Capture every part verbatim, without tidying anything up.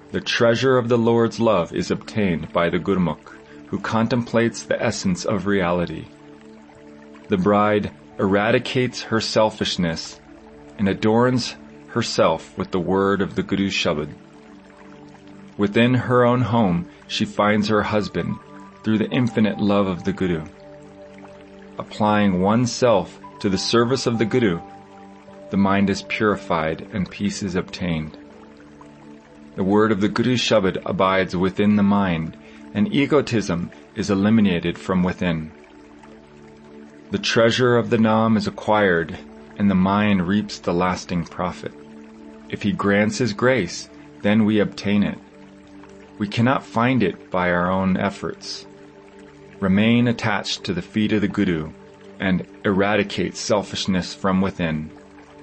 The treasure of the Lord's love is obtained by the Gurmukh, who contemplates the essence of reality. The bride eradicates her selfishness and adorns herself with the word of the Guru Shabad. Within her own home, she finds her husband through the infinite love of the Guru. Applying oneself to the service of the Guru, the mind is purified and peace is obtained. The word of the Guru Shabad abides within the mind, and egotism is eliminated from within. The treasure of the Naam is acquired, and the mind reaps the lasting profit. If he grants his grace, then we obtain it. We cannot find it by our own efforts. Remain attached to the feet of the Guru, and eradicate selfishness from within.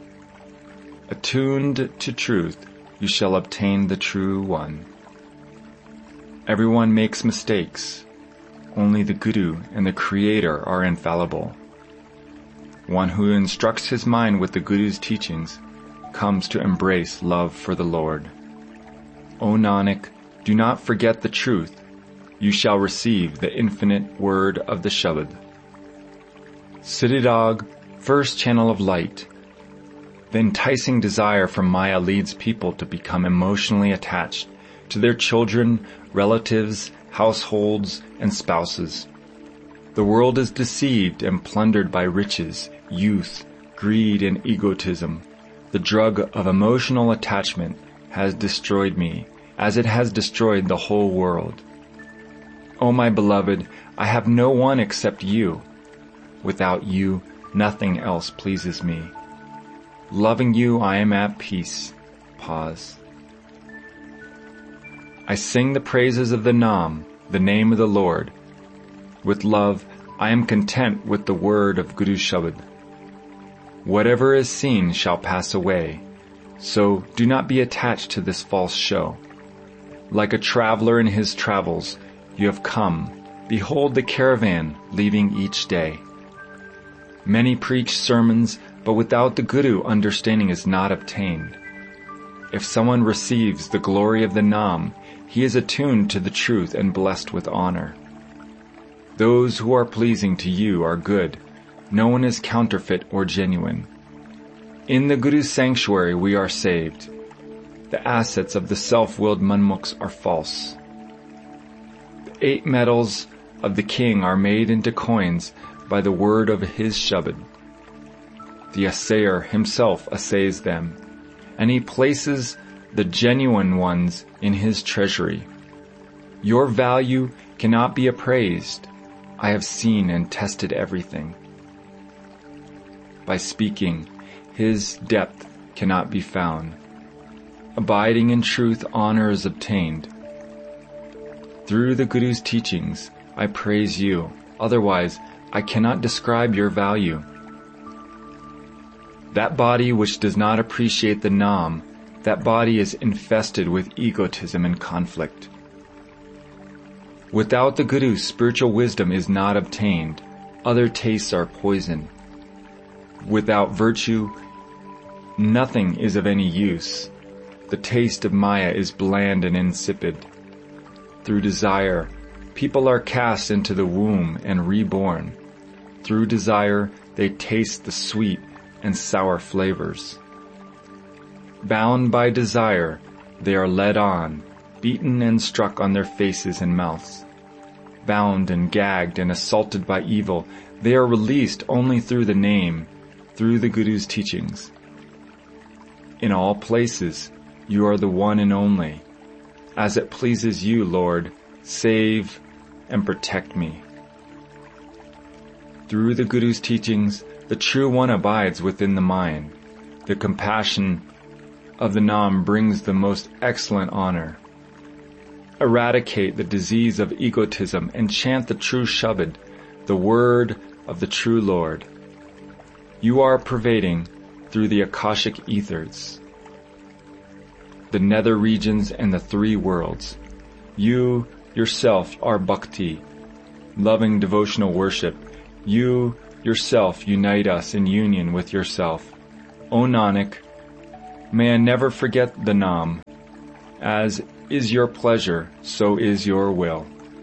Attuned to truth, you shall obtain the true one. Everyone makes mistakes. Only the Guru and the Creator are infallible. One who instructs his mind with the Guru's teachings comes to embrace love for the Lord. O Nanak, do not forget the truth. You shall receive the infinite word of the Shabad. Siddhidog, first channel of light. The enticing desire for Maya leads people to become emotionally attached to their children, relatives, households, and spouses. The world is deceived and plundered by riches, youth, greed, and egotism. The drug of emotional attachment has destroyed me, as it has destroyed the whole world. O my beloved, I have no one except you. Without you, nothing else pleases me. Loving you, I am at peace. Pause. I sing the praises of the Naam, the name of the Lord. With love, I am content with the word of Guru Shabad. Whatever is seen shall pass away, so do not be attached to this false show. Like a traveler in his travels, you have come. Behold the caravan leaving each day. Many preach sermons, but without the Guru, understanding is not obtained. If someone receives the glory of the Naam, he is attuned to the truth and blessed with honor. Those who are pleasing to you are good. No one is counterfeit or genuine. In the Guru's sanctuary we are saved. The assets of the self-willed manmukhs are false. The eight metals of the king are made into coins by the word of his Shabad. The assayer himself assays them, and he places the genuine ones in his treasury. Your value cannot be appraised. I have seen and tested everything. By speaking, his depth cannot be found. Abiding in truth, honor is obtained. Through the Guru's teachings, I praise you. Otherwise, I cannot describe your value. That body which does not appreciate the Naam, that body is infested with egotism and conflict. Without the Guru, spiritual wisdom is not obtained. Other tastes are poison. Without virtue, nothing is of any use. The taste of Maya is bland and insipid. Through desire, people are cast into the womb and reborn. Through desire, they taste the sweet and sour flavors. Bound by desire, they are led on, beaten and struck on their faces and mouths. Bound and gagged and assaulted by evil, they are released only through the name, through the Guru's teachings. In all places, you are the one and only. As it pleases you, Lord, save and protect me. Through the Guru's teachings, the true one abides within the mind. The compassion of the Naam brings the most excellent honor. Eradicate the disease of egotism and chant the true Shabad, the word of the true Lord. You are pervading through the Akashic ethers, the nether regions and the three worlds. You yourself are bhakti, loving devotional worship. You yourself unite us in union with yourself. O Nanak, may I never forget the Naam. As is your pleasure, so is your will.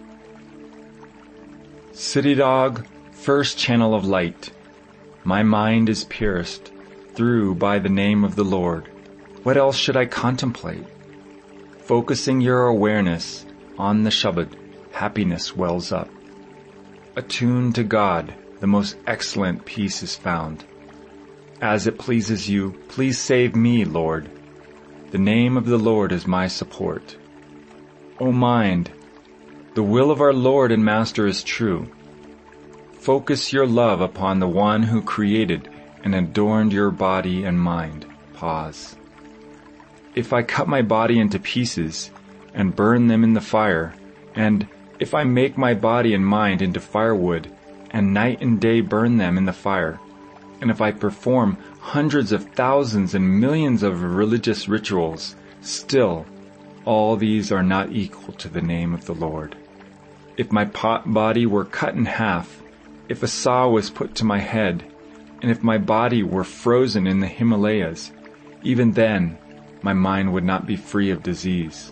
City Dog, first channel of light. My mind is pierced through by the name of the Lord. What else should I contemplate? Focusing your awareness on the Shabad, happiness wells up. Attuned to God, the most excellent peace is found. As it pleases you, please save me, Lord. The name of the Lord is my support. O mind, the will of our Lord and Master is true. Focus your love upon the one who created and adorned your body and mind. Pause. If I cut my body into pieces and burn them in the fire, and if I make my body and mind into firewood, and night and day burn them in the fire, and if I perform hundreds of thousands and millions of religious rituals, still all these are not equal to the name of the Lord. If my pot body were cut in half, if a saw was put to my head, and if my body were frozen in the Himalayas, even then my mind would not be free of disease.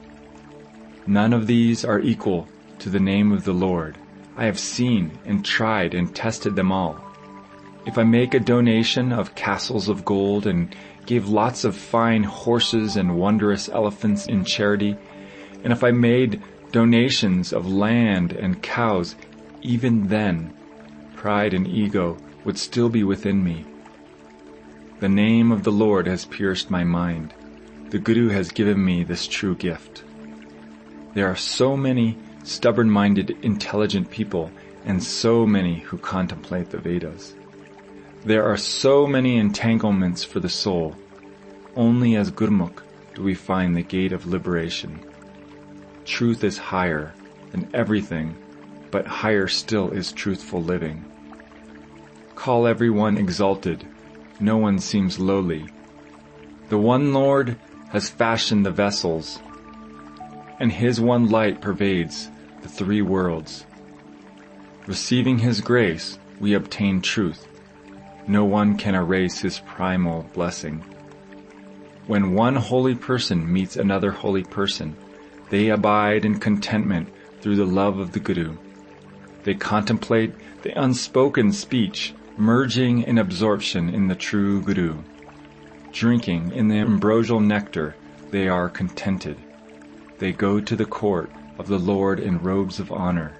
None of these are equal to the name of the Lord. I have seen and tried and tested them all. If I make a donation of castles of gold and gave lots of fine horses and wondrous elephants in charity, and if I made donations of land and cows, even then pride and ego would still be within me. The name of the Lord has pierced my mind. The Guru has given me this true gift. There are so many stubborn-minded, intelligent people, and so many who contemplate the Vedas. There are so many entanglements for the soul. Only as Gurmukh do we find the gate of liberation. Truth is higher than everything, but higher still is truthful living. Call everyone exalted. No one seems lowly. The one Lord has fashioned the vessels, and His one light pervades the three worlds. Receiving His grace, we obtain truth. No one can erase His primal blessing. When one holy person meets another holy person, they abide in contentment through the love of the Guru. They contemplate the unspoken speech, merging in absorption in the true Guru. Drinking in the ambrosial nectar, they are contented. They go to the court of the Lord in robes of honor.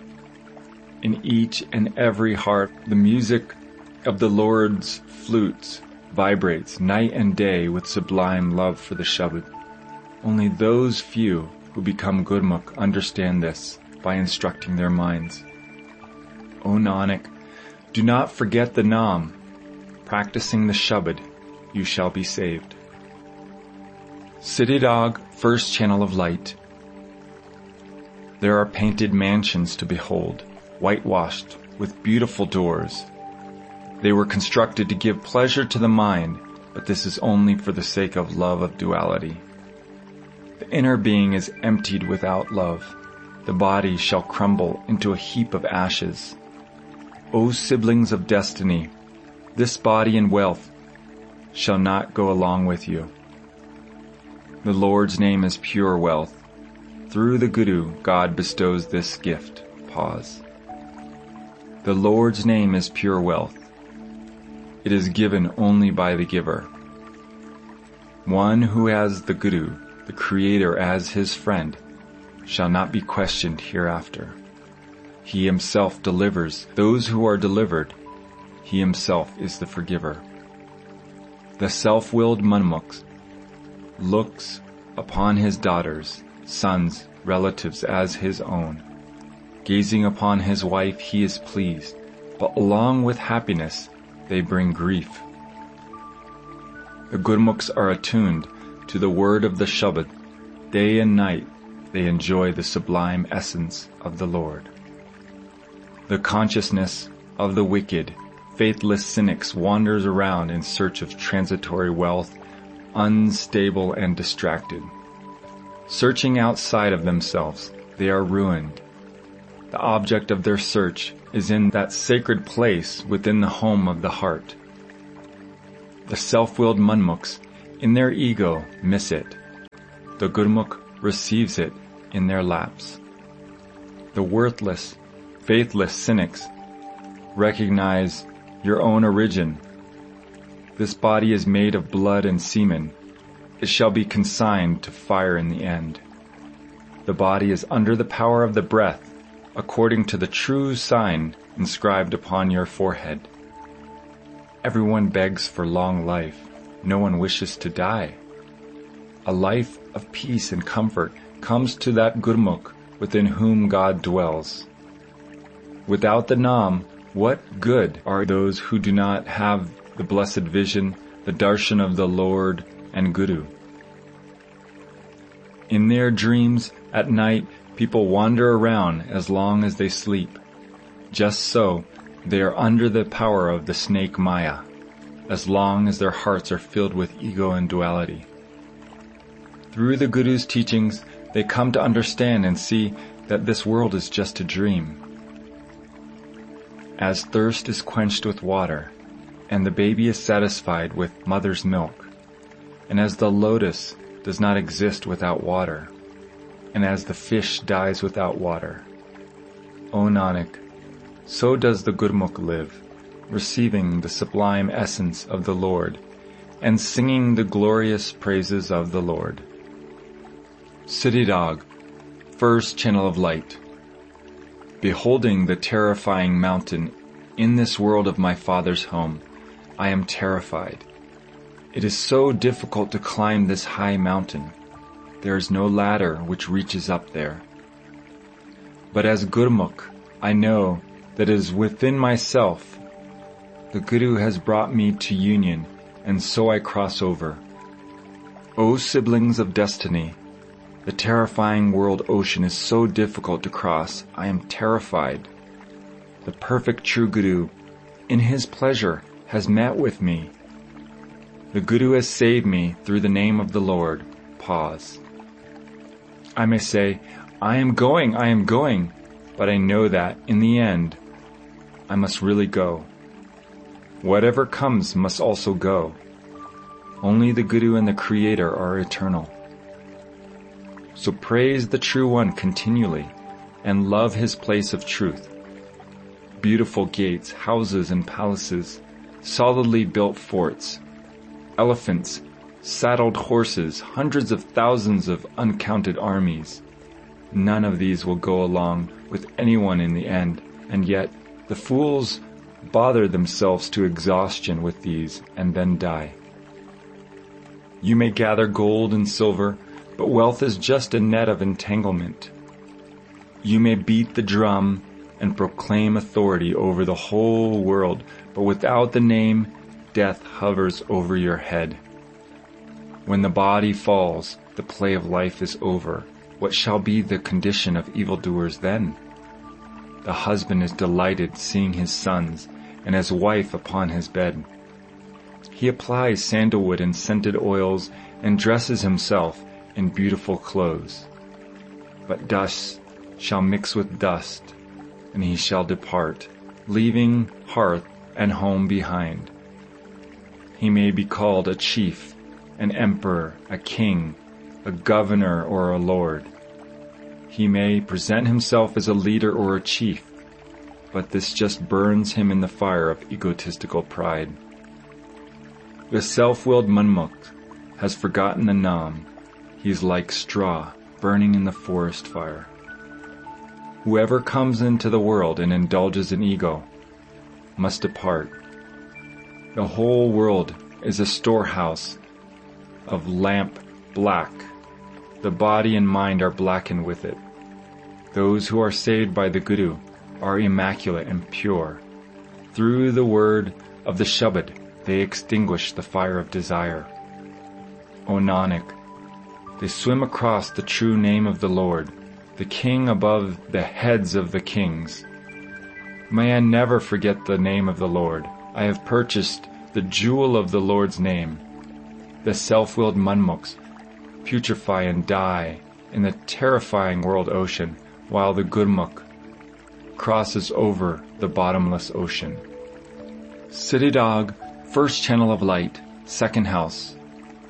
In each and every heart, the music of the Lord's flutes vibrates night and day with sublime love for the Shabad. Only those few who become Gurmukh understand this by instructing their minds. O Nanak, do not forget the Nam. Practicing the Shabad, you shall be saved. City Dog, first channel of light. There are painted mansions to behold, whitewashed with beautiful doors. They were constructed to give pleasure to the mind, but this is only for the sake of love of duality. The inner being is emptied without love. The body shall crumble into a heap of ashes. O siblings of destiny, this body and wealth shall not go along with you. The Lord's name is pure wealth. Through the Guru, God bestows this gift. Pause. The Lord's name is pure wealth. It is given only by the giver. One who has the Guru, the Creator, as his friend, shall not be questioned hereafter. He himself delivers those who are delivered. He himself is the forgiver. The self-willed Manmukh looks upon his daughters, sons, relatives as his own. Gazing upon his wife, he is pleased, but along with happiness, they bring grief. The Gurmukhs are attuned to the word of the Shabad. Day and night, they enjoy the sublime essence of the Lord. The consciousness of the wicked, faithless cynics wanders around in search of transitory wealth, unstable and distracted. Searching outside of themselves, they are ruined. The object of their search is in that sacred place within the home of the heart. The self-willed Manmukhs, in their ego, miss it. the Gurmukh receives it in their laps. The worthless, faithless cynics recognize your own origin. This body is made of blood and semen. It shall be consigned to fire in the end. The body is under the power of the breath, according to the true sign inscribed upon your forehead. Everyone begs for long life. No one wishes to die. A life of peace and comfort comes to that Gurmukh within whom God dwells. Without the Nam, what good are those who do not have the blessed vision, the darshan of the Lord and Guru? In their dreams, at night, people wander around as long as they sleep. Just so, they are under the power of the snake Maya, as long as their hearts are filled with ego and duality. Through the Guru's teachings, they come to understand and see that this world is just a dream. As thirst is quenched with water, and the baby is satisfied with mother's milk, and as the lotus does not exist without water, and as the fish dies without water, O Nanak, so does the Gurmukh live, receiving the sublime essence of the Lord, and singing the glorious praises of the Lord. Siddhidagh, first channel of light. Beholding the terrifying mountain in this world of my father's home, I am terrified. It is so difficult to climb this high mountain. There is no ladder which reaches up there. But as Gurmukh, I know that it is within myself. The Guru has brought me to union, and so I cross over. O siblings of destiny, the terrifying world ocean is so difficult to cross, I am terrified. The perfect true Guru, in his pleasure, has met with me. The Guru has saved me through the name of the Lord. Pause. I may say, I am going, I am going, but I know that, in the end, I must really go. Whatever comes must also go. Only the Guru and the Creator are eternal. So praise the True One continually, and love His place of truth. Beautiful gates, houses and palaces, solidly built forts, elephants, saddled horses, hundreds of thousands of uncounted armies. None of these will go along with anyone in the end, and yet the fools bother themselves to exhaustion with these and then die. You may gather gold and silver, but wealth is just a net of entanglement. You may beat the drum and proclaim authority over the whole world, but without the name, death hovers over your head. When the body falls, the play of life is over. What shall be the condition of evildoers then? The husband is delighted seeing his sons and his wife upon his bed. He applies sandalwood and scented oils and dresses himself in beautiful clothes. But dust shall mix with dust, and he shall depart, leaving hearth and home behind. He may be called a chief, an emperor, a king, a governor, or a lord. He may present himself as a leader or a chief, but this just burns him in the fire of egotistical pride. The self-willed Manmukh has forgotten the Nam. He is like straw burning in the forest fire. Whoever comes into the world and indulges in ego must depart. The whole world is a storehouse of lamp black. The body and mind are blackened with it. Those who are saved by the Guru are immaculate and pure. Through the word of the Shabad, they extinguish the fire of desire. O Nanak, they swim across the true name of the Lord, the King above the heads of the kings. May I never forget the name of the Lord. I have purchased the jewel of the Lord's name. The self-willed Manmukhs putrefy and die in the terrifying world ocean, while the Gurmukh crosses over the bottomless ocean. Siddhidagh, first channel of light, second house.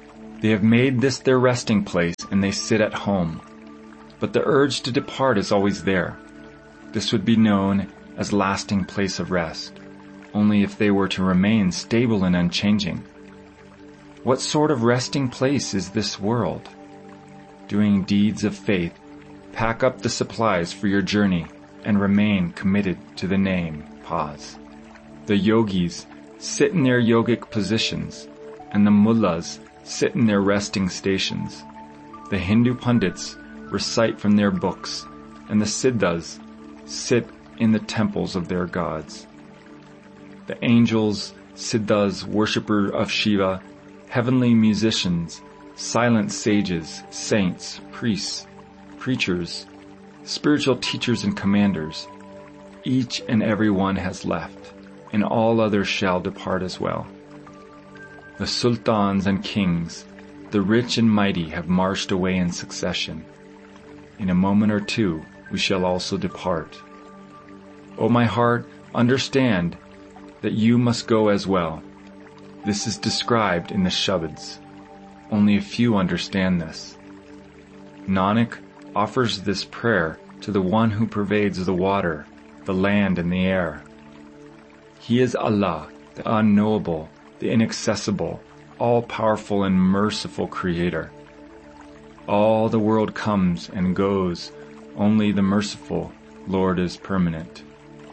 They have made this their resting place, and they sit at home. But the urge to depart is always there. This would be known as lasting place of rest, only if they were to remain stable and unchanging. What sort of resting place is this world? Doing deeds of faith, pack up the supplies for your journey, and remain committed to the name. Pause. The yogis sit in their yogic positions, and the mullahs sit in their resting stations. The Hindu pundits recite from their books, and the siddhas sit in the temples of their gods. The angels, siddhas, worshipper of Shiva, heavenly musicians, silent sages, saints, priests, preachers, spiritual teachers and commanders, each and every one has left, and all others shall depart as well. The sultans and kings, the rich and mighty have marched away in succession. In a moment or two we shall also depart. O my heart, understand that you must go as well. This is described in the Shabads. Only a few understand this. Nanak offers this prayer to the one who pervades the water, the land, and the air. He is Allah, the unknowable, the inaccessible, all-powerful and merciful Creator. All the world comes and goes, only the merciful Lord is permanent.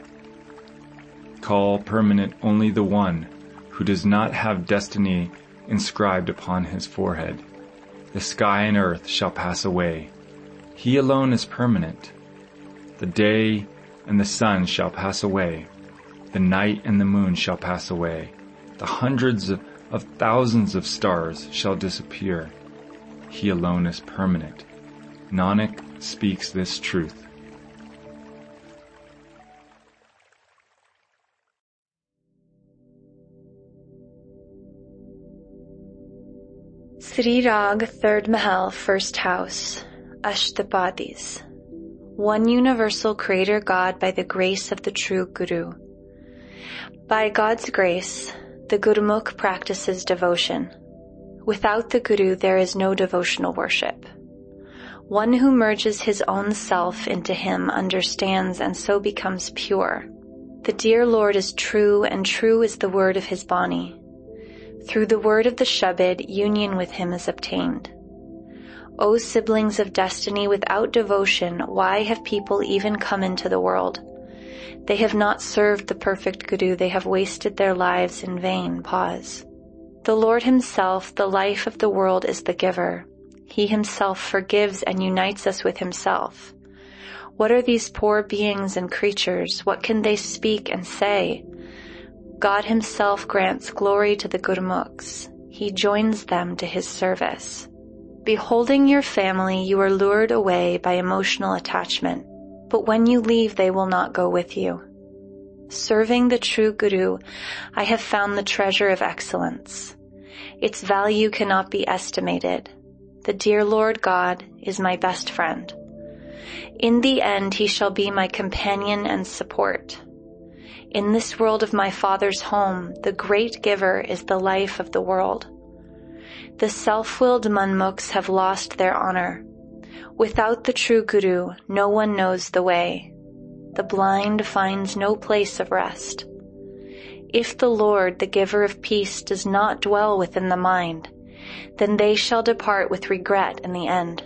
Call permanent only the one who does not have destiny inscribed upon his forehead. The sky and earth shall pass away. He alone is permanent. The day and the sun shall pass away. The night and the moon shall pass away. The hundreds of, of thousands of stars shall disappear. He alone is permanent. Nanak speaks this truth. Sri Rag, third Mahal, first house, Ashtapadis. One universal creator God by the grace of the true Guru. By God's grace, the Gurmukh practices devotion. Without the Guru, there is no devotional worship. One who merges his own self into him understands and so becomes pure. The dear Lord is true, and true is the word of his Bani. Through the word of the Shabad, union with him is obtained. O siblings of destiny, without devotion, why have people even come into the world? They have not served the perfect Guru, they have wasted their lives in vain. Pause. The Lord himself, the life of the world, is the giver. He himself forgives and unites us with himself. What are these poor beings and creatures? What can they speak and say? God himself grants glory to the Gurmukhs. He joins them to his service. Beholding your family, you are lured away by emotional attachment, but when you leave, they will not go with you. Serving the true Guru, I have found the treasure of excellence. Its value cannot be estimated. The dear Lord God is my best friend. In the end, he shall be my companion and support. In this world of my Father's home, the great giver is the life of the world. The self-willed Manmukhs have lost their honor. Without the true Guru, no one knows the way. The blind finds no place of rest. If the Lord, the giver of peace, does not dwell within the mind, then they shall depart with regret in the end.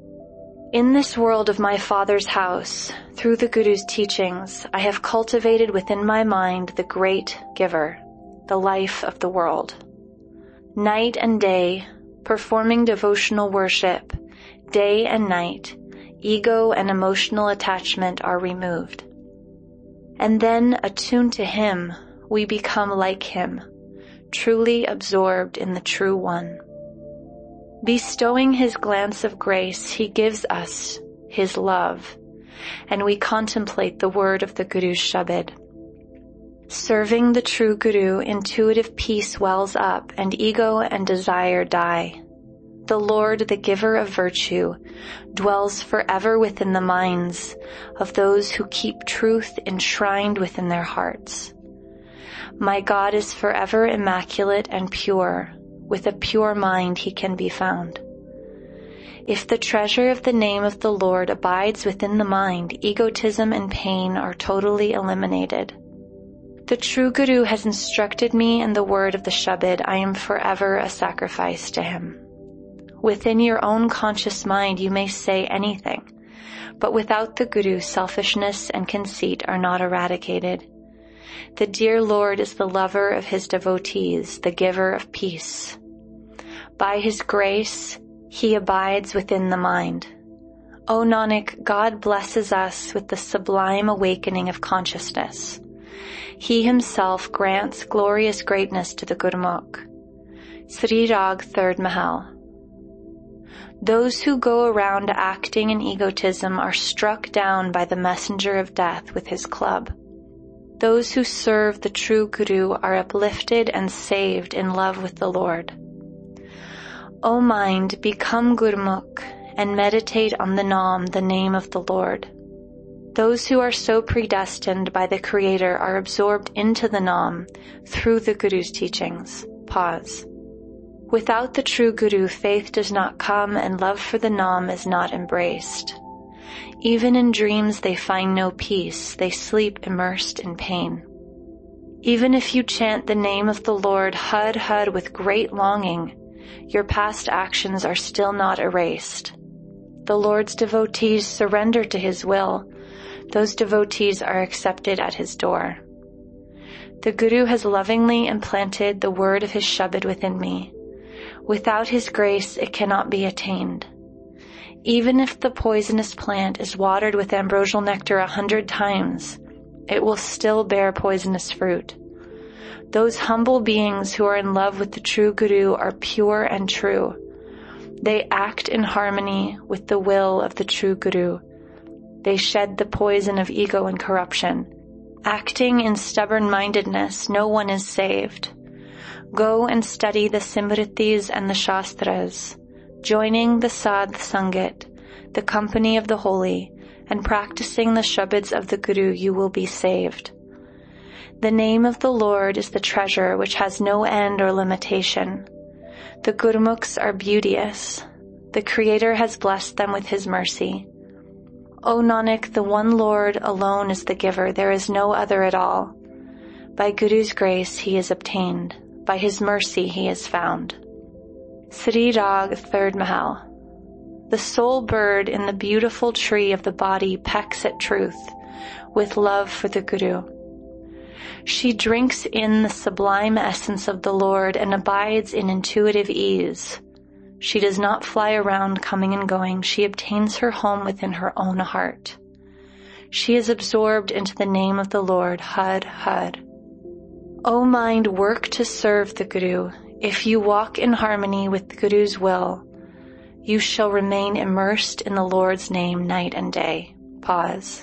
In this world of my Father's house, through the Guru's teachings, I have cultivated within my mind the great giver, the life of the world. Night and day, performing devotional worship, day and night, ego and emotional attachment are removed. And then, attuned to him, we become like him, truly absorbed in the true one. Bestowing his glance of grace, he gives us his love, and we contemplate the word of the Guru's Shabad. Serving the true Guru, intuitive peace wells up, and ego and desire die. The Lord, the giver of virtue, dwells forever within the minds of those who keep truth enshrined within their hearts. My God is forever immaculate and pure, with a pure mind he can be found. If the treasure of the name of the Lord abides within the mind, egotism and pain are totally eliminated. The true Guru has instructed me in the word of the Shabad. I am forever a sacrifice to him. Within your own conscious mind you may say anything, but without the Guru, selfishness and conceit are not eradicated. The dear Lord is the lover of his devotees, the giver of peace. By his grace, he abides within the mind. O Nanak, God blesses us with the sublime awakening of consciousness. He himself grants glorious greatness to the Gurmukh. Sri Rag, third Mahal. Those who go around acting in egotism are struck down by the messenger of death with his club. Those who serve the true Guru are uplifted and saved in love with the Lord. O mind, become Gurmukh and meditate on the Nam, the name of the Lord. Those who are so predestined by the Creator are absorbed into the Nam through the Guru's teachings. Pause. Without the true Guru, faith does not come and love for the Nam is not embraced. Even in dreams they find no peace, they sleep immersed in pain. Even if you chant the name of the Lord, Hud Hud, with great longing, your past actions are still not erased. The Lord's devotees surrender to his will. Those devotees are accepted at his door. The Guru has lovingly implanted the word of his Shabad within me. Without his grace, it cannot be attained. Even if the poisonous plant is watered with ambrosial nectar a hundred times, it will still bear poisonous fruit. Those humble beings who are in love with the true Guru are pure and true. They act in harmony with the will of the true Guru. They shed the poison of ego and corruption. Acting in stubborn-mindedness, no one is saved. Go and study the Simritis and the Shastras, joining the Sadh Sangat, the company of the holy, and practicing the Shabads of the Guru, you will be saved. The name of the Lord is the treasure which has no end or limitation. The Gurmukhs are beauteous. The Creator has blessed them with his mercy. O Nanak, the one Lord alone is the giver. There is no other at all. By Guru's grace he is obtained. By his mercy he is found. Sri Rag, third Mahal. The soul bird in the beautiful tree of the body pecks at truth with love for the Guru. She drinks in the sublime essence of the Lord and abides in intuitive ease. She does not fly around coming and going. She obtains her home within her own heart. She is absorbed into the name of the Lord, Hud Hud. O mind, work to serve the Guru. If you walk in harmony with the Guru's will, you shall remain immersed in the Lord's name night and day. Pause.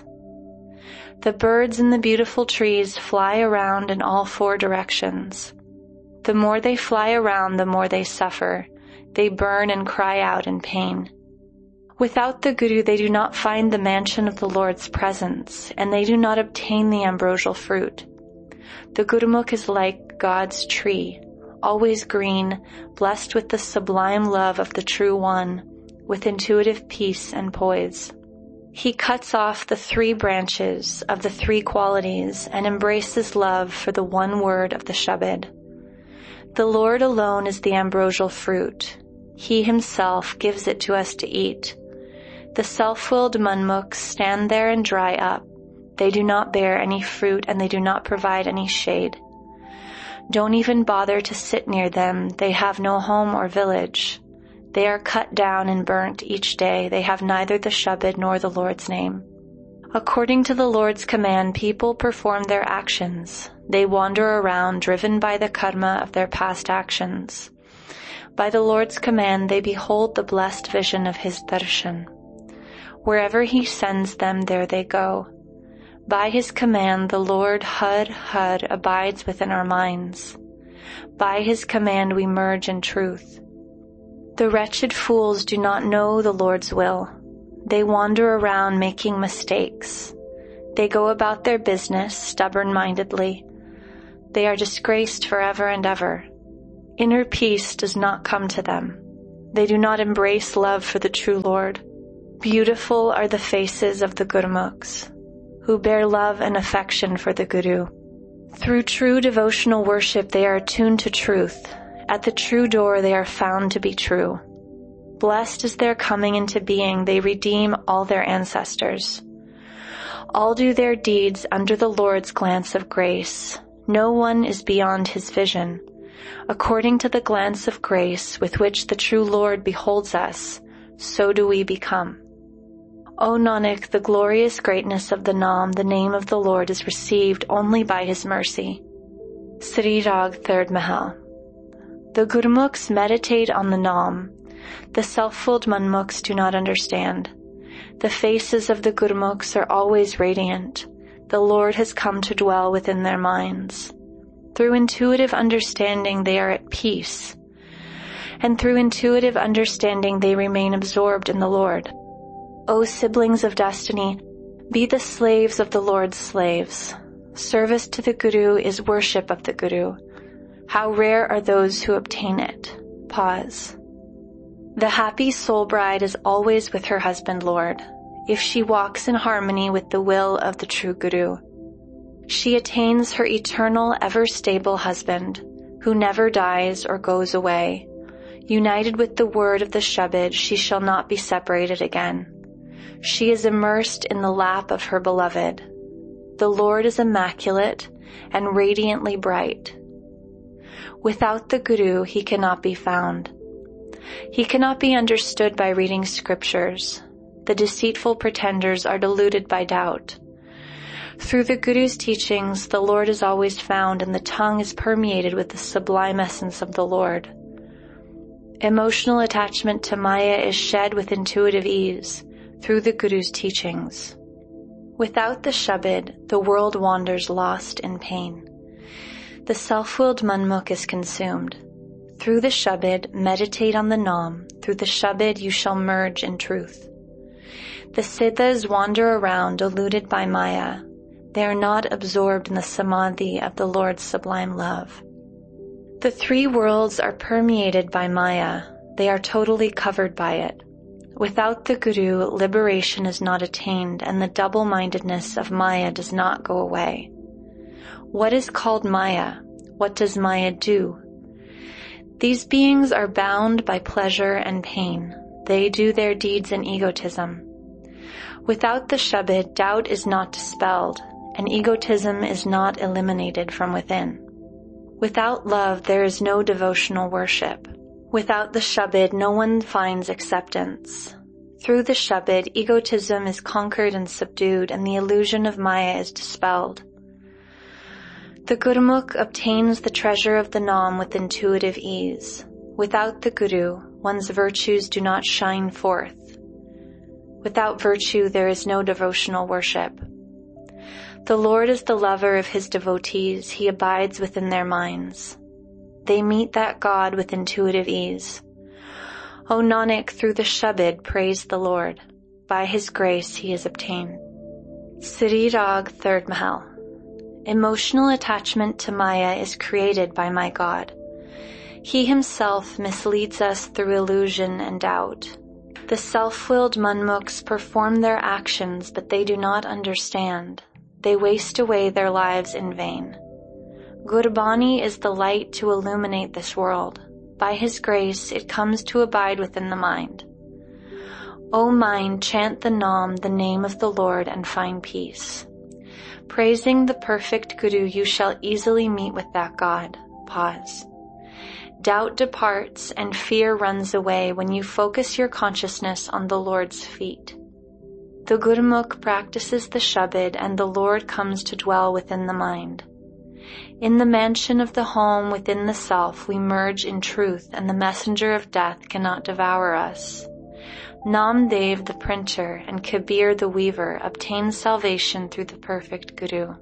The birds in the beautiful trees fly around in all four directions. The more they fly around, the more they suffer. They burn and cry out in pain. Without the Guru, they do not find the mansion of the Lord's presence, and they do not obtain the ambrosial fruit. The Gurmukh is like God's tree, always green, blessed with the sublime love of the True One, with intuitive peace and poise. He cuts off the three branches of the three qualities and embraces love for the one word of the Shabad. The Lord alone is the ambrosial fruit. He himself gives it to us to eat. The self-willed manmukhs stand there and dry up. They do not bear any fruit and they do not provide any shade. Don't even bother to sit near them. They have no home or village. They are cut down and burnt each day. They have neither the Shabad nor the Lord's name. According to the Lord's command, people perform their actions. They wander around, driven by the karma of their past actions. By the Lord's command, they behold the blessed vision of his darshan. Wherever he sends them, there they go. By his command, the Lord Hud Hud abides within our minds. By his command, we merge in truth. The wretched fools do not know the Lord's will. They wander around making mistakes. They go about their business stubborn-mindedly. They are disgraced forever and ever. Inner peace does not come to them. They do not embrace love for the true Lord. Beautiful are the faces of the Gurmukhs, who bear love and affection for the Guru. Through true devotional worship they are attuned to truth. At the true door they are found to be true. Blessed is their coming into being, they redeem all their ancestors. All do their deeds under the Lord's glance of grace. No one is beyond his vision. According to the glance of grace with which the true Lord beholds us, so do we become. O Nanak, the glorious greatness of the Naam, the name of the Lord, is received only by his mercy. Sri Rag, third Mahal. The Gurmukhs meditate on the Naam. The self-willed Manmukhs do not understand. The faces of the Gurmukhs are always radiant. The Lord has come to dwell within their minds. Through intuitive understanding they are at peace, and through intuitive understanding they remain absorbed in the Lord. O siblings of destiny, be the slaves of the Lord's slaves. Service to the Guru is worship of the Guru. How rare are those who obtain it. Pause. The happy soul bride is always with her husband Lord, if she walks in harmony with the will of the true Guru. She attains her eternal, ever-stable husband, who never dies or goes away. United with the word of the Shabad, she shall not be separated again. She is immersed in the lap of her beloved. The Lord is immaculate and radiantly bright. Without the Guru, he cannot be found. He cannot be understood by reading scriptures. The deceitful pretenders are deluded by doubt. Through the Guru's teachings, the Lord is always found, and the tongue is permeated with the sublime essence of the Lord. Emotional attachment to Maya is shed with intuitive ease through the Guru's teachings. Without the Shabad, the world wanders lost in pain. The self-willed Manmukh is consumed. Through the Shabad, meditate on the Naam. Through the Shabad, you shall merge in truth. The Siddhas wander around, deluded by Maya. They are not absorbed in the samadhi of the Lord's sublime love. The three worlds are permeated by Maya. They are totally covered by it. Without the Guru, liberation is not attained, and the double-mindedness of Maya does not go away. What is called Maya? What does Maya do? These beings are bound by pleasure and pain. They do their deeds in egotism. Without the Shabad, doubt is not dispelled, and egotism is not eliminated from within. Without love, there is no devotional worship. Without the Shabad, no one finds acceptance. Through the Shabad, egotism is conquered and subdued, and the illusion of Maya is dispelled. The Gurmukh obtains the treasure of the Naam with intuitive ease. Without the Guru, one's virtues do not shine forth. Without virtue, there is no devotional worship. The Lord is the lover of his devotees. He abides within their minds. They meet that God with intuitive ease. O Nanak, through the Shabad, praise the Lord. By his grace he is obtained. Sri Rag, third Mahal. Emotional attachment to Maya is created by my God. He himself misleads us through illusion and doubt. The self-willed Manmukhs perform their actions, but they do not understand. They waste away their lives in vain. Gurbani is the light to illuminate this world. By his grace, it comes to abide within the mind. O mind, chant the Naam, the name of the Lord, and find peace. Praising the perfect Guru, you shall easily meet with that God. Pause. Doubt departs and fear runs away when you focus your consciousness on the Lord's feet. The Gurmukh practices the Shabad, and the Lord comes to dwell within the mind. In the mansion of the home within the self, we merge in truth, and the messenger of death cannot devour us. Namdev the printer and Kabir the weaver obtain salvation through the perfect Guru.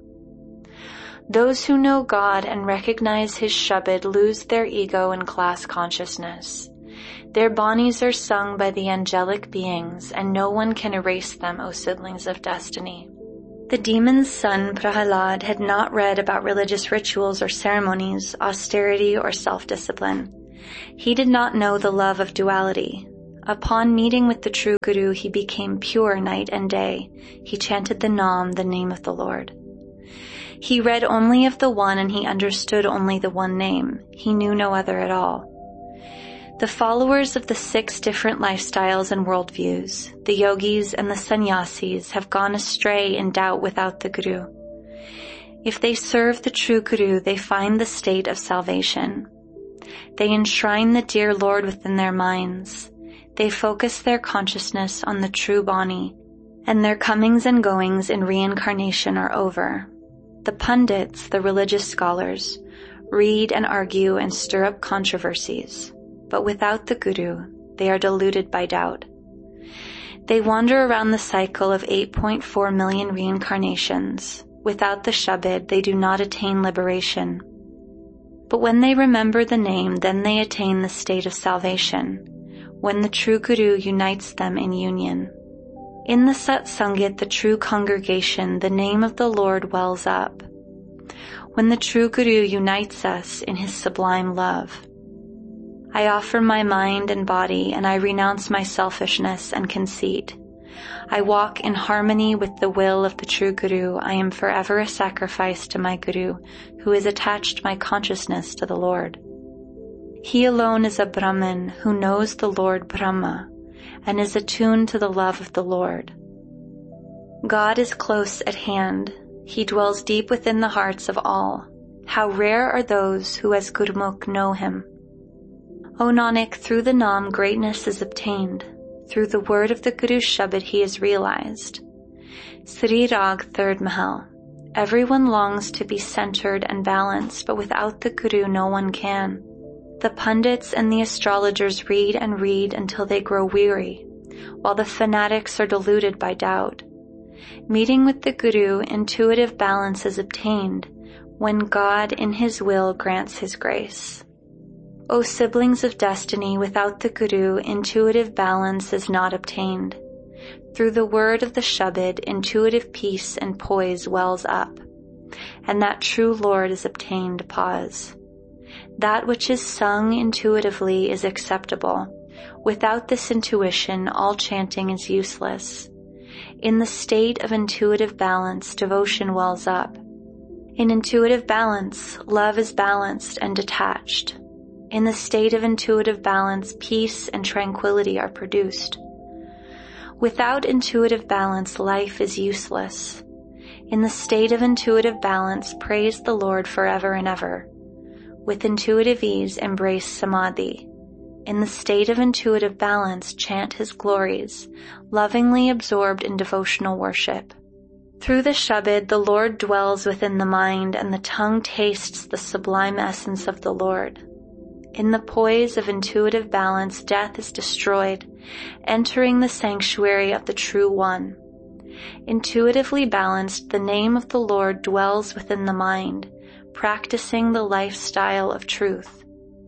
Those who know God and recognize his Shabad lose their ego and class consciousness. Their banis are sung by the angelic beings, and no one can erase them, O siblings of destiny. The demon's son Prahalad had not read about religious rituals or ceremonies, austerity or self-discipline. He did not know the love of duality. Upon meeting with the true Guru, he became pure night and day. He chanted the Nam, the name of the Lord. He read only of the one and he understood only the one name. He knew no other at all. The followers of the six different lifestyles and worldviews, the yogis and the sannyasis, have gone astray in doubt without the Guru. If they serve the true Guru, they find the state of salvation. They enshrine the dear Lord within their minds. They focus their consciousness on the true Bani, and their comings and goings in reincarnation are over. The pundits, the religious scholars, read and argue and stir up controversies. But without the Guru, they are deluded by doubt. They wander around the cycle of eight point four million reincarnations. Without the Shabad, they do not attain liberation. But when they remember the name, then they attain the state of salvation, when the true Guru unites them in union. In the Satsangit, the true congregation, the name of the Lord wells up. When the true Guru unites us in his sublime love, I offer my mind and body, and I renounce my selfishness and conceit. I walk in harmony with the will of the true Guru. I am forever a sacrifice to my Guru, who has attached my consciousness to the Lord. He alone is a Brahman who knows the Lord Brahma, and is attuned to the love of the Lord. God is close at hand. He dwells deep within the hearts of all. How rare are those who as Gurmukh know him. O Nanak, through the Nam greatness is obtained. Through the word of the Guru Shabad he is realized. Sri Rag, third Mahal. Everyone longs to be centered and balanced, but without the Guru no one can. The pundits and the astrologers read and read until they grow weary, while the fanatics are deluded by doubt. Meeting with the Guru, intuitive balance is obtained when God in his will grants his grace. O siblings of destiny, without the Guru, intuitive balance is not obtained. Through the word of the Shabad, intuitive peace and poise wells up, and that true Lord is obtained. Pause. That which is sung intuitively is acceptable. Without this intuition, all chanting is useless. In the state of intuitive balance, devotion wells up. In intuitive balance, love is balanced and detached. In the state of intuitive balance, peace and tranquility are produced. Without intuitive balance, life is useless. In the state of intuitive balance, praise the Lord forever and ever. With intuitive ease, embrace Samadhi. In the state of intuitive balance, chant his glories, lovingly absorbed in devotional worship. Through the Shabad, the Lord dwells within the mind, and the tongue tastes the sublime essence of the Lord. In the poise of intuitive balance, death is destroyed, entering the sanctuary of the True One. Intuitively balanced, the name of the Lord dwells within the mind, practicing the lifestyle of truth.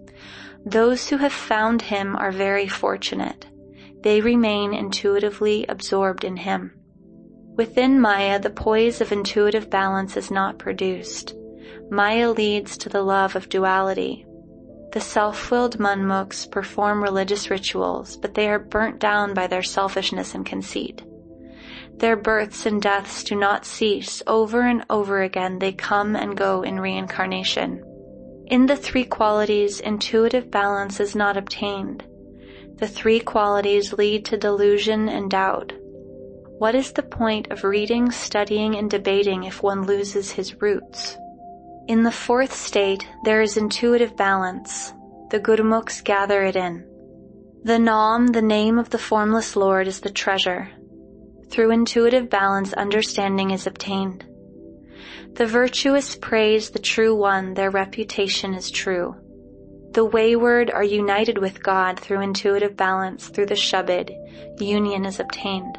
Those who have found him are very fortunate. They remain intuitively absorbed in him. Within Maya, the poise of intuitive balance is not produced. Maya leads to the love of duality. The self-willed Manmukhs perform religious rituals, but they are burnt down by their selfishness and conceit. Their births and deaths do not cease. Over and over again they come and go in reincarnation. In the three qualities, intuitive balance is not obtained. The three qualities lead to delusion and doubt. What is the point of reading, studying, and debating if one loses his roots? In the fourth state, there is intuitive balance. The Gurmukhs gather it in. The Nam, the name of the formless Lord, is the treasure. Through intuitive balance, understanding is obtained. The virtuous praise the True One, their reputation is true. The wayward are united with God through intuitive balance. Through the Shabad, union is obtained.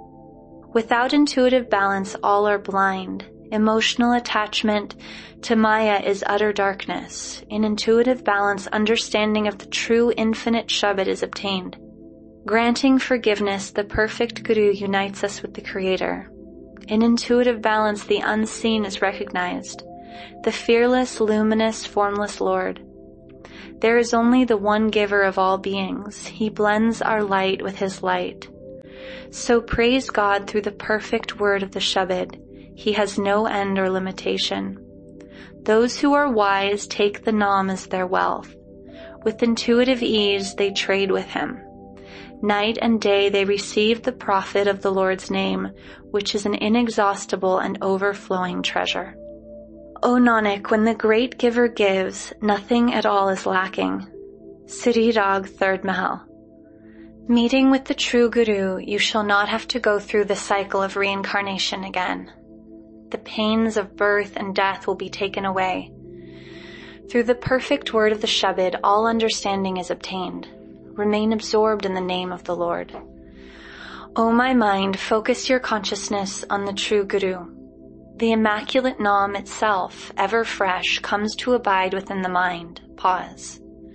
Without intuitive balance, all are blind. Emotional attachment to Maya is utter darkness. In intuitive balance, understanding of the true infinite Shabad is obtained. Granting forgiveness, the perfect Guru unites us with the Creator. In intuitive balance, the unseen is recognized, the fearless, luminous, formless Lord. There is only the one giver of all beings. He blends our light with his light. So praise God through the perfect word of the Shabad. He has no end or limitation. Those who are wise take the Nam as their wealth. With intuitive ease they trade with him. Night and day they receive the profit of the Lord's name, which is an inexhaustible and overflowing treasure. O Nanak, when the great giver gives, nothing at all is lacking. Sri Rag, third Mahal. Meeting with the true Guru, you shall not have to go through the cycle of reincarnation again. The pains of birth and death will be taken away. Through the perfect word of the Shabad, all understanding is obtained. Remain absorbed in the name of the Lord. O my mind, focus your consciousness on the true Guru. The immaculate Nam itself, ever fresh, comes to abide within the mind. Pause.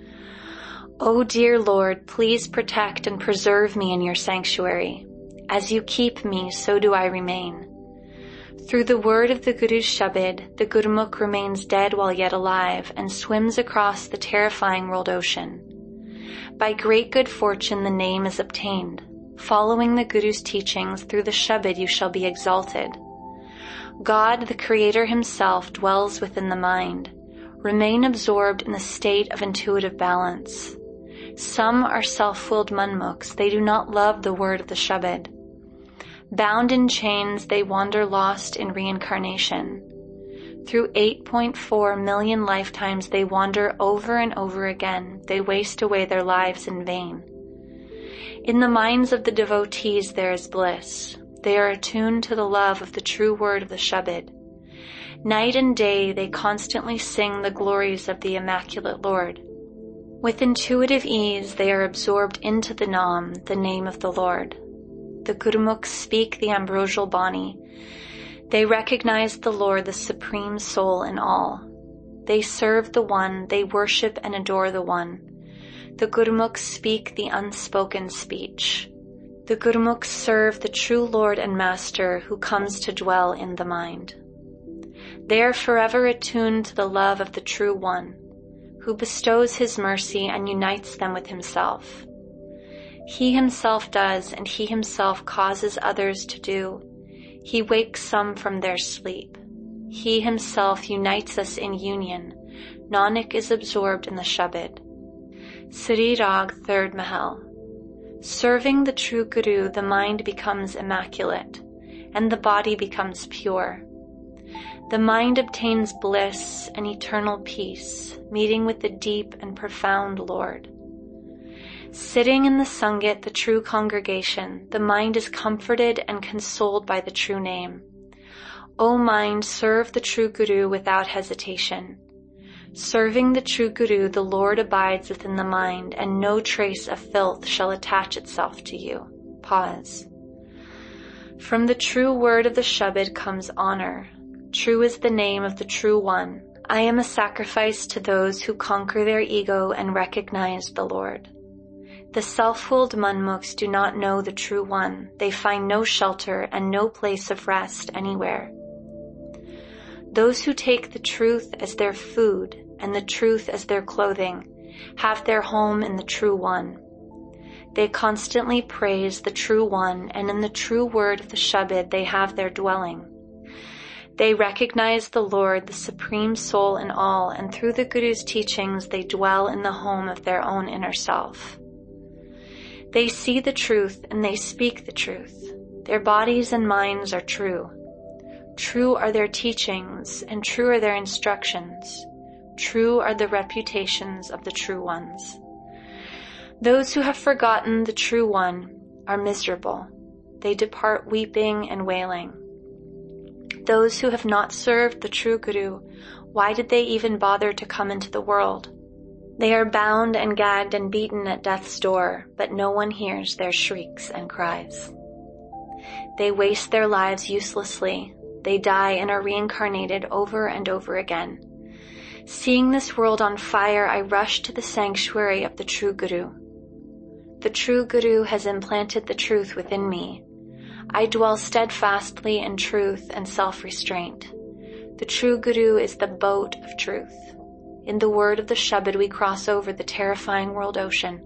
O dear Lord, please protect and preserve me in your sanctuary. As you keep me, so do I remain. Through the word of the Guru's Shabad, the Gurmukh remains dead while yet alive and swims across the terrifying world ocean. By great good fortune the name is obtained. Following the Guru's teachings through the Shabad you shall be exalted. God, the Creator himself, dwells within the mind. Remain absorbed in the state of intuitive balance. Some are self-willed manmukhs. They do not love the word of the Shabad. Bound in chains, they wander lost in reincarnation. Through eight point four million lifetimes, they wander over and over again. They waste away their lives in vain. In the minds of the devotees there is bliss. They are attuned to the love of the true word of the Shabad. Night and day they constantly sing the glories of the Immaculate Lord. With intuitive ease they are absorbed into the Nam, the name of the Lord. The Gurmukhs speak the ambrosial Bani. They recognize the Lord, the supreme soul in all. They serve the One, they worship and adore the One. The Gurmukhs speak the unspoken speech. The Gurmukhs serve the true Lord and Master who comes to dwell in the mind. They are forever attuned to the love of the True One, who bestows his mercy and unites them with himself. He himself does, and he himself causes others to do. He wakes some from their sleep. He himself unites us in union. Nanak is absorbed in the Shabad. Sri Rag, third Mahal. Serving the true Guru, the mind becomes immaculate, and the body becomes pure. The mind obtains bliss and eternal peace, meeting with the deep and profound Lord. Sitting in the Sangat, the true congregation, the mind is comforted and consoled by the true name. O mind, serve the true Guru without hesitation. Serving the true Guru, the Lord abides within the mind, and no trace of filth shall attach itself to you. Pause. From the true word of the Shabad comes honor. True is the name of the True One. I am a sacrifice to those who conquer their ego and recognize the Lord. The self-willed manmukhs do not know the True One. They find no shelter and no place of rest anywhere. Those who take the truth as their food and the truth as their clothing have their home in the True One. They constantly praise the True One, and in the true word of the Shabad they have their dwelling. They recognize the Lord, the supreme soul in all, and through the Guru's teachings they dwell in the home of their own inner self. They see the truth and they speak the truth. Their bodies and minds are true. True are their teachings, and true are their instructions. True are the reputations of the true ones. Those who have forgotten the True One are miserable. They depart weeping and wailing. Those who have not served the true Guru, why did they even bother to come into the world? They are bound and gagged and beaten at death's door, but no one hears their shrieks and cries. They waste their lives uselessly. They die and are reincarnated over and over again. Seeing this world on fire, I rush to the sanctuary of the true Guru. The true Guru has implanted the truth within me. I dwell steadfastly in truth and self-restraint. The true Guru is the boat of truth. In the word of the Shabad, we cross over the terrifying world ocean.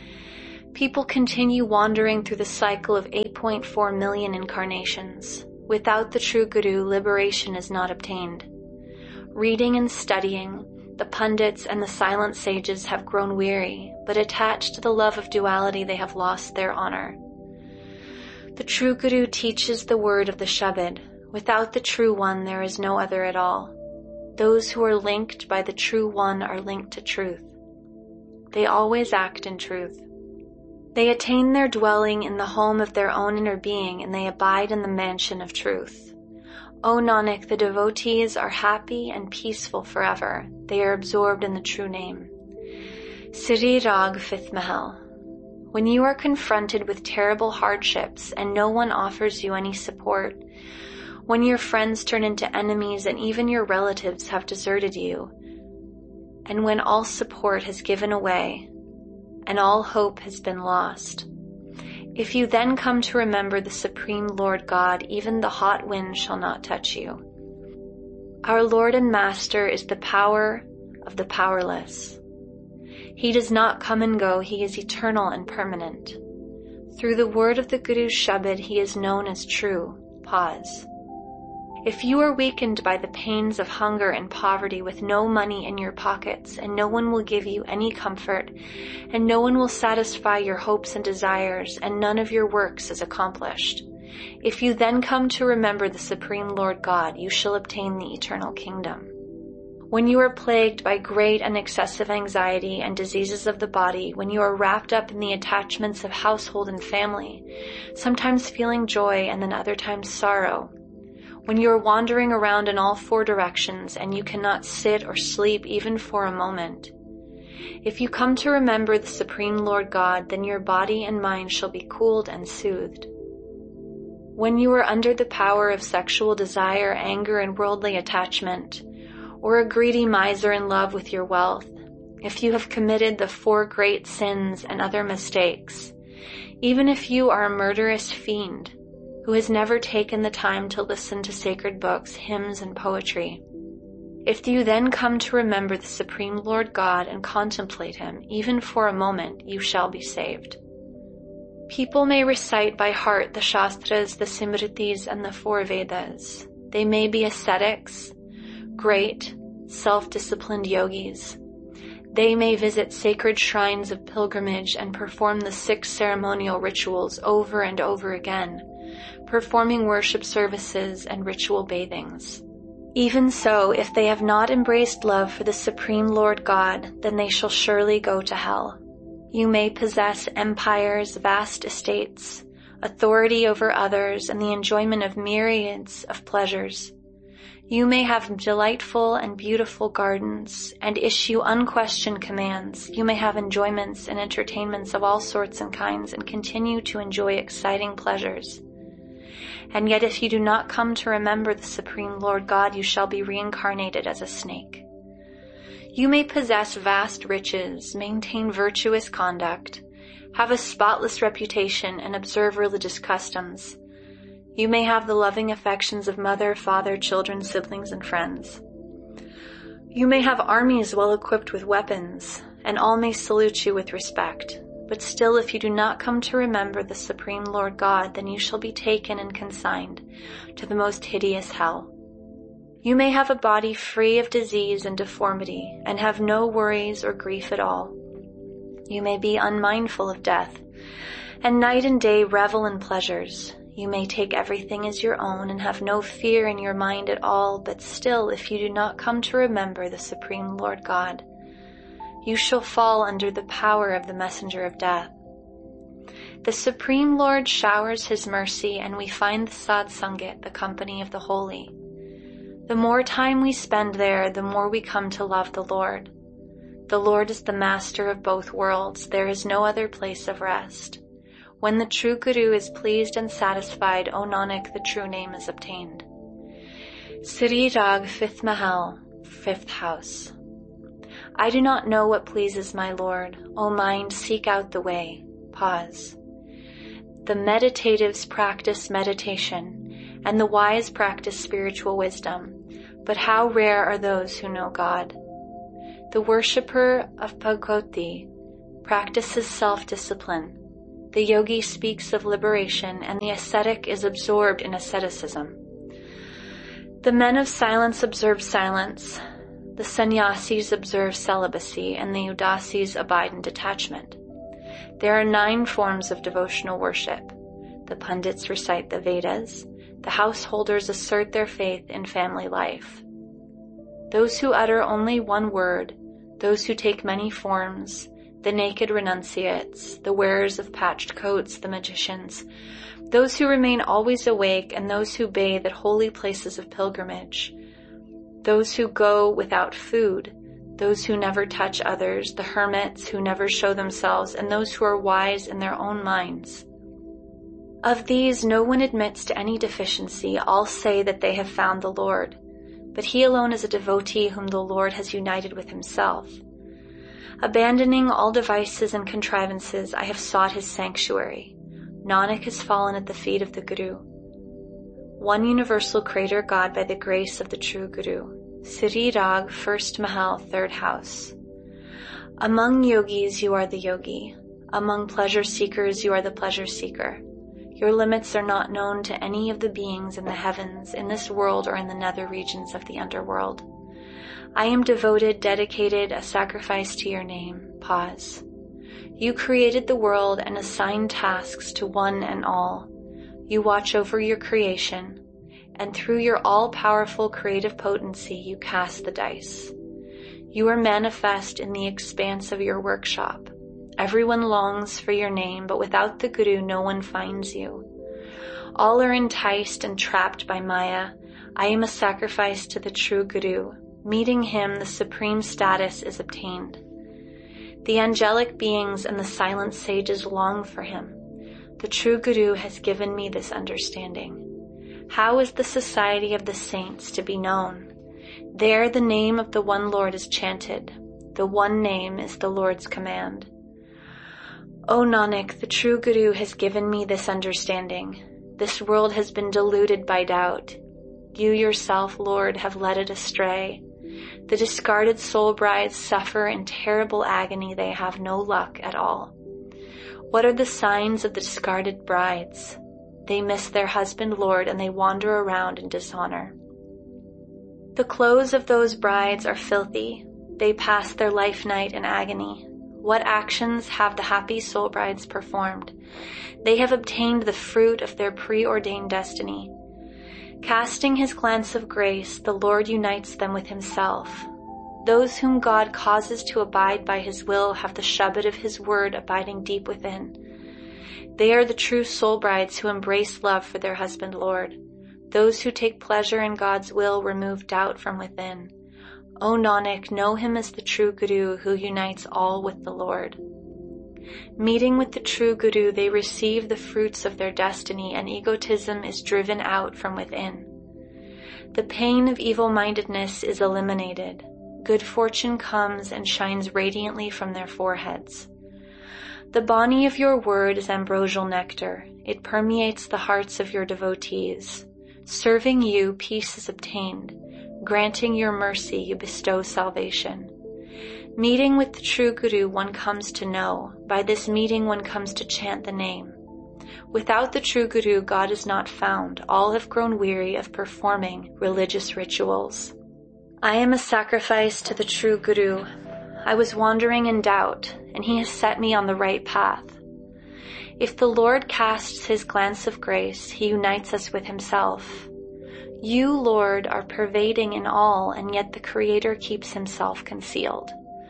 People continue wandering through the cycle of eight point four million incarnations. Without the true Guru, liberation is not obtained. Reading and studying, the pundits and the silent sages have grown weary, but attached to the love of duality they have lost their honor. The true Guru teaches the word of the Shabad. Without the true one, there is no other at all. Those who are linked by the true one are linked to truth. They always act in truth. They attain their dwelling in the home of their own inner being, and they abide in the mansion of truth. O Nanak, the devotees are happy and peaceful forever. They are absorbed in the true name. Sri Rag, fifth Mahal. When you are confronted with terrible hardships and no one offers you any support, when your friends turn into enemies and even your relatives have deserted you, and when all support has given away and all hope has been lost, if you then come to remember the Supreme Lord God, even the hot wind shall not touch you. Our Lord and Master is the power of the powerless. He does not come and go, he is eternal and permanent. Through the word of the Guru's Shabad, he is known as true. Pause. If you are weakened by the pains of hunger and poverty with no money in your pockets, and no one will give you any comfort, and no one will satisfy your hopes and desires, and none of your works is accomplished, if you then come to remember the Supreme Lord God, you shall obtain the eternal kingdom. When you are plagued by great and excessive anxiety and diseases of the body, when you are wrapped up in the attachments of household and family, sometimes feeling joy and then other times sorrow, when you are wandering around in all four directions and you cannot sit or sleep even for a moment, if you come to remember the Supreme Lord God, then your body and mind shall be cooled and soothed. When you are under the power of sexual desire, anger, and worldly attachment, or a greedy miser in love with your wealth, if you have committed the four great sins and other mistakes, even if you are a murderous fiend who has never taken the time to listen to sacred books, hymns, and poetry, if you then come to remember the Supreme Lord God and contemplate him, even for a moment, you shall be saved. People may recite by heart the Shastras, the Simritis, and the four Vedas. They may be ascetics, great, self-disciplined yogis. They may visit sacred shrines of pilgrimage and perform the six ceremonial rituals over and over again, performing worship services and ritual bathings. Even so, if they have not embraced love for the Supreme Lord God, then they shall surely go to hell. You may possess empires, vast estates, authority over others, and the enjoyment of myriads of pleasures. You may have delightful and beautiful gardens and issue unquestioned commands. You may have enjoyments and entertainments of all sorts and kinds and continue to enjoy exciting pleasures. And yet if you do not come to remember the Supreme Lord God, you shall be reincarnated as a snake. You may possess vast riches, maintain virtuous conduct, have a spotless reputation, and observe religious customs. You may have the loving affections of mother, father, children, siblings, and friends. You may have armies well equipped with weapons, and all may salute you with respect. But still, if you do not come to remember the Supreme Lord God, then you shall be taken and consigned to the most hideous hell. You may have a body free of disease and deformity, and have no worries or grief at all. You may be unmindful of death, and night and day revel in pleasures. You may take everything as your own and have no fear in your mind at all, but still, if you do not come to remember the Supreme Lord God, you shall fall under the power of the messenger of death. The Supreme Lord showers his mercy, and we find the Sad Sangat, the company of the holy. The more time we spend there, the more we come to love the Lord. The Lord is the master of both worlds. There is no other place of rest. When the true Guru is pleased and satisfied, O Nanak, the true name is obtained. Sri Rag, fifth Mahal, fifth house. I do not know what pleases my Lord. O mind, seek out the way. Pause. The meditatives practice meditation, and the wise practice spiritual wisdom, but how rare are those who know God. The worshipper of Bhagavati practices self-discipline. The yogi speaks of liberation, and the ascetic is absorbed in asceticism. The men of silence observe silence, the sannyasis observe celibacy, and the udasis abide in detachment. There are nine forms of devotional worship. The pundits recite the Vedas. The householders assert their faith in family life. Those who utter only one word, those who take many forms, the naked renunciates, the wearers of patched coats, the magicians, those who remain always awake, and those who bathe at holy places of pilgrimage, those who go without food, those who never touch others, the hermits who never show themselves, and those who are wise in their own minds. Of these no one admits to any deficiency. All say that they have found the Lord, but he alone is a devotee whom the Lord has united with himself. Abandoning all devices and contrivances, I have sought his sanctuary. Nanak has fallen at the feet of the Guru. One universal creator God by the grace of the true Guru. Sri Rag, first Mahal, third house. Among yogis you are the yogi. Among pleasure seekers you are the pleasure seeker. Your limits are not known to any of the beings in the heavens, in this world, or in the nether regions of the underworld. I am devoted, dedicated, a sacrifice to your name. Pause. You created the world and assigned tasks to one and all. You watch over your creation, and through your all-powerful creative potency you cast the dice. You are manifest in the expanse of your workshop. Everyone longs for your name, but without the Guru no one finds you. All are enticed and trapped by Maya. I am a sacrifice to the true Guru. Meeting him, the supreme status is obtained. The angelic beings and the silent sages long for him. The true Guru has given me this understanding. How is the society of the saints to be known? There the name of the one Lord is chanted. The one name is the Lord's command. O Nanak, the true Guru has given me this understanding. This world has been deluded by doubt. You yourself, Lord, have led it astray. The discarded soul brides suffer in terrible agony. They have no luck at all. What are the signs of the discarded brides? They miss their husband, Lord, and they wander around in dishonor. The clothes of those brides are filthy. They pass their life night in agony. What actions have the happy soul brides performed? They have obtained the fruit of their preordained destiny. Casting his glance of grace, the Lord unites them with himself. Those whom God causes to abide by his will have the Shabad of his word abiding deep within. They are the true soul brides who embrace love for their husband Lord. Those who take pleasure in God's will remove doubt from within. O Nanak, know him as the true Guru who unites all with the Lord. Meeting with the true Guru, they receive the fruits of their destiny, and egotism is driven out from within. The pain of evil-mindedness is eliminated. Good fortune comes and shines radiantly from their foreheads. The bani of your word is ambrosial nectar. It permeates the hearts of your devotees. Serving you, peace is obtained. Granting your mercy, you bestow salvation. Meeting with the true Guru, one comes to know. By this meeting, one comes to chant the name. Without the true Guru, God is not found. All have grown weary of performing religious rituals. I am a sacrifice to the true Guru. I was wandering in doubt, and he has set me on the right path. If the Lord casts his glance of grace, he unites us with himself. You, Lord, are pervading in all, and yet the Creator keeps himself concealed.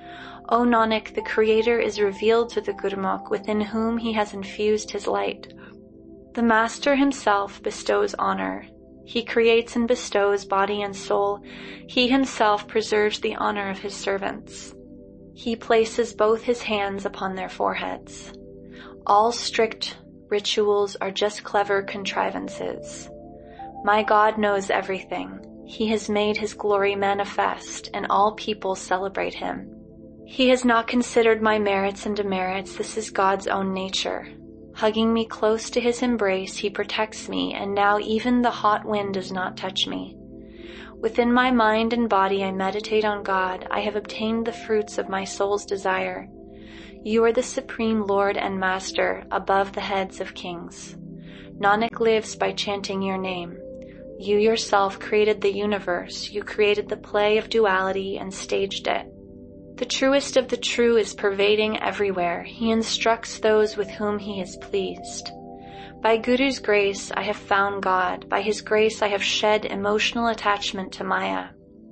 O Nanak, the Creator is revealed to the Gurmukh, within whom he has infused his light. The Master himself bestows honor. He creates and bestows body and soul. He himself preserves the honor of his servants. He places both his hands upon their foreheads. All strict rituals are just clever contrivances. My God knows everything. He has made his glory manifest, and all people celebrate him. He has not considered my merits and demerits. This is God's own nature. Hugging me close to his embrace, he protects me, and now even the hot wind does not touch me. Within my mind and body I meditate on God. I have obtained the fruits of my soul's desire. You are the supreme Lord and Master, above the heads of kings. Nanak lives by chanting your name. You yourself created the universe. You created the play of duality and staged it. The truest of the true is pervading everywhere. He instructs those with whom he is pleased. By Guru's grace, I have found God. By his grace, I have shed emotional attachment to Maya.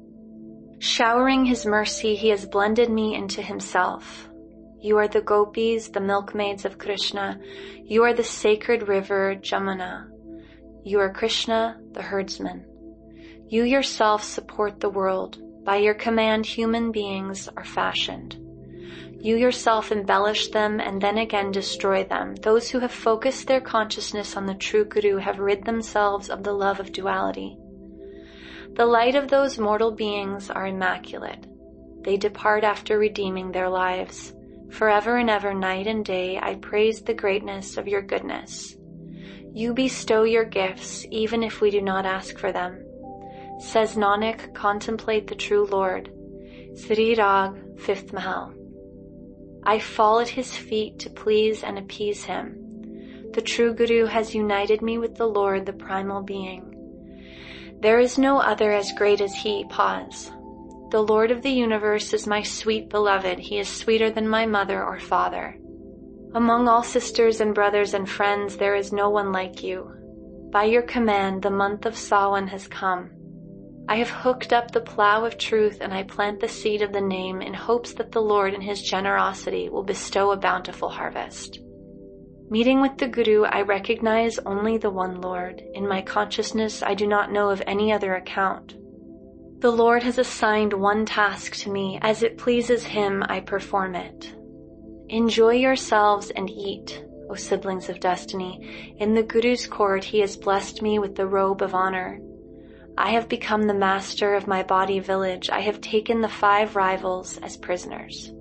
Showering his mercy, he has blended me into himself. You are the gopis, the milkmaids of Krishna. You are the sacred river, Jamuna. You are Krishna, the herdsman. You yourself support the world. By your command, human beings are fashioned. You yourself embellish them and then again destroy them. Those who have focused their consciousness on the true Guru have rid themselves of the love of duality. The light of those mortal beings are immaculate. They depart after redeeming their lives. Forever and ever, night and day, I praise the greatness of your goodness. You bestow your gifts, even if we do not ask for them. Says Nanak, contemplate the true Lord. Sri Rag, fifth Mahal. I fall at his feet to please and appease him. The true Guru has united me with the Lord, the primal being. There is no other as great as he. Pause. The Lord of the universe is my sweet beloved. He is sweeter than my mother or father. Among all sisters and brothers and friends, there is no one like you. By your command, the month of Sawan has come. I have hooked up the plow of truth and I plant the seed of the name in hopes that the Lord in his generosity will bestow a bountiful harvest. Meeting with the Guru, I recognize only the one Lord. In my consciousness, I do not know of any other account. The Lord has assigned one task to me. As it pleases him, I perform it. Enjoy yourselves and eat, O siblings of destiny. In the Guru's court, he has blessed me with the robe of honor. I have become the master of my body village. I have taken the five rivals as prisoners.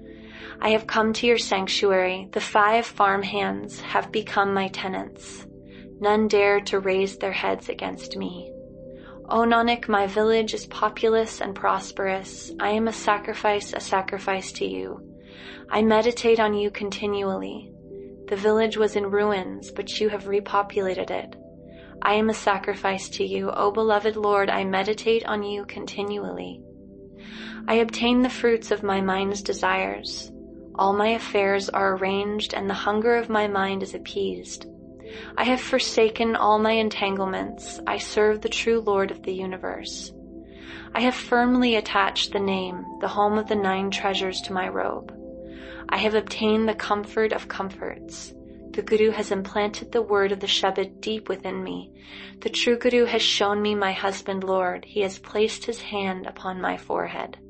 I have come to your sanctuary. The five farm hands have become my tenants. None dare to raise their heads against me. O Nanak, my village is populous and prosperous. I am a sacrifice, a sacrifice to you. I meditate on you continually. The village was in ruins, but you have repopulated it. I am a sacrifice to you. O beloved Lord, I meditate on you continually. I obtain the fruits of my mind's desires. All my affairs are arranged and the hunger of my mind is appeased. I have forsaken all my entanglements. I serve the true Lord of the universe. I have firmly attached the name, the home of the nine treasures, to my robe. I have obtained the comfort of comforts. The Guru has implanted the word of the Shabad deep within me. The true Guru has shown me my husband Lord. He has placed his hand upon my forehead.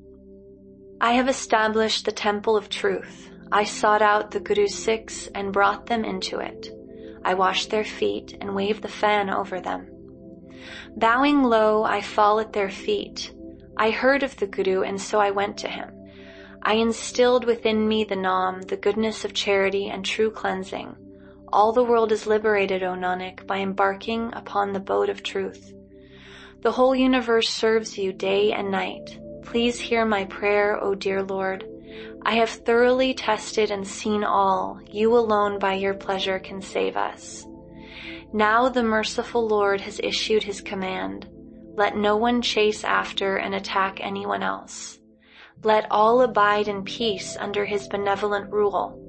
I have established the temple of truth. I sought out the Guru's Sikhs and brought them into it. I washed their feet and waved the fan over them. Bowing low, I fall at their feet. I heard of the Guru and so I went to him. I instilled within me the Naam, the goodness of charity and true cleansing. All the world is liberated, O Nanak, by embarking upon the boat of truth. The whole universe serves you day and night. Please hear my prayer, O dear Lord. I have thoroughly tested and seen all. You alone by your pleasure can save us. Now the merciful Lord has issued his command. Let no one chase after and attack anyone else. Let all abide in peace under his benevolent rule.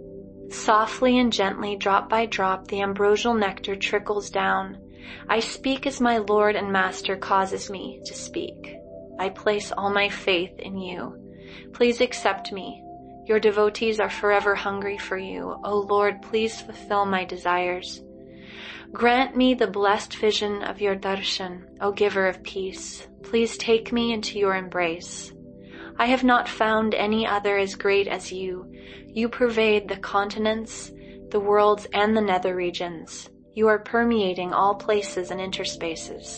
Softly and gently, drop by drop, the ambrosial nectar trickles down. I speak as my Lord and Master causes me to speak. I place all my faith in you. Please accept me. Your devotees are forever hungry for you. O Lord, please fulfill my desires. Grant me the blessed vision of your darshan, O giver of peace. Please take me into your embrace. I have not found any other as great as you. You pervade the continents, the worlds, and the nether regions. You are permeating all places and interspaces.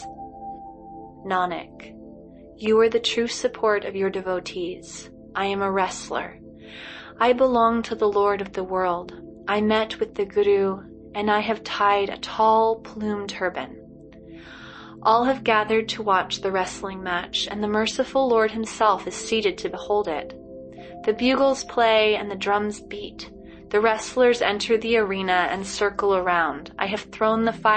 Nanak, you are the true support of your devotees. I am a wrestler. I belong to the Lord of the world. I met with the Guru, and I have tied a tall plumed turban. All have gathered to watch the wrestling match, and the merciful Lord himself is seated to behold it. The bugles play and the drums beat. The wrestlers enter the arena and circle around. I have thrown the five